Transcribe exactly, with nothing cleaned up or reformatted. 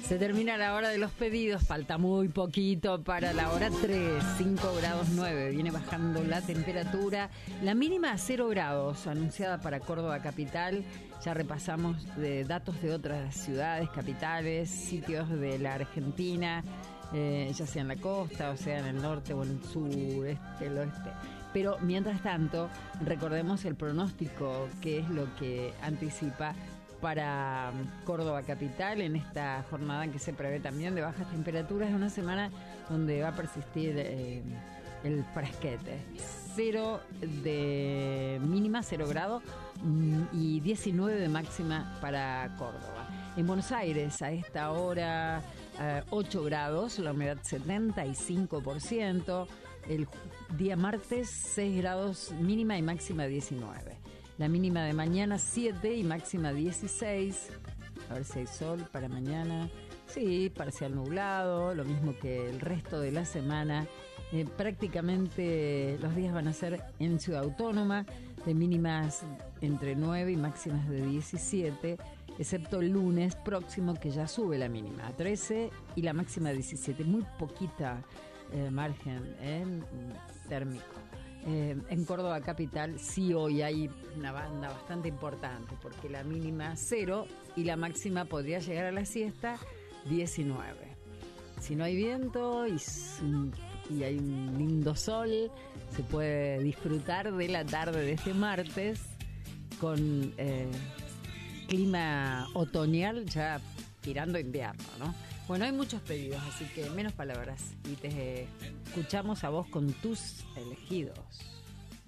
Se termina la hora de los pedidos, falta muy poquito para la hora tres, cinco grados nueve, viene bajando la temperatura, la mínima a cero grados, anunciada para Córdoba capital. Ya repasamos de datos de otras ciudades, capitales, sitios de la Argentina, eh, ya sea en la costa, o sea en el norte o en el sur, este, el oeste. Pero mientras tanto, recordemos el pronóstico, que es lo que anticipa para Córdoba capital en esta jornada en que se prevé también de bajas temperaturas, una semana donde va a persistir eh, el fresquete. Cero de mínima, cero grado y diecinueve de máxima para Córdoba. En Buenos Aires a esta hora eh, ocho grados, la humedad setenta y cinco por ciento. El día martes seis grados mínima y máxima diecinueve. La mínima de mañana siete y máxima dieciséis. A ver si hay sol para mañana. Sí, parcial nublado, lo mismo que el resto de la semana. Eh, prácticamente los días van a ser en Ciudad Autónoma, de mínimas entre nueve y máximas de diecisiete, excepto el lunes próximo, que ya sube la mínima a trece y la máxima a diecisiete. Muy poquita eh, margen eh, térmico. Eh, en Córdoba capital sí hoy hay una banda bastante importante, porque la mínima cero y la máxima podría llegar a la siesta diecinueve. Si no hay viento y, y hay un lindo sol, se puede disfrutar de la tarde de este martes con eh, clima otoñal ya tirando invierno, ¿no? Bueno, hay muchos pedidos, así que menos palabras y te escuchamos a vos con tus elegidos.